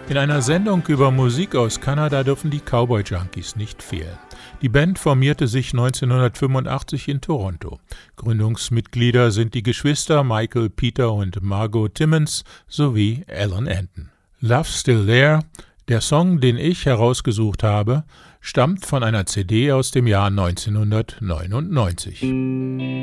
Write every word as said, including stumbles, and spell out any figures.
In einer Sendung über Musik aus Kanada dürfen die Cowboy Junkies nicht fehlen. Die Band formierte sich neunzehnhundertfünfundachtzig in Toronto. Gründungsmitglieder sind die Geschwister Michael, Peter und Margot Timmons sowie Alan Anton. Love's Still There, der Song, den ich herausgesucht habe, stammt von einer C D aus dem Jahr neunzehnhundertneunundneunzig.